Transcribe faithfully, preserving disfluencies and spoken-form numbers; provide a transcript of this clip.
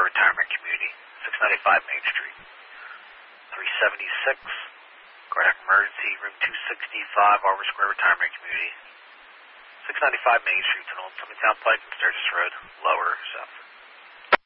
Square Retirement Community, six ninety-five Main Street. three seventy-six, cardiac emergency, room two sixty-five, Arbor Square Retirement Community, six ninety-five Main Street, Tunnel, Town Pike, and Sturgis Road, Lower South.